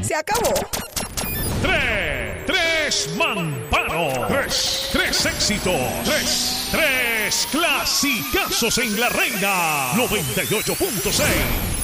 se acabó. Tres mamparos. Tres éxitos. Tres clasicazos en La Reina 98.6.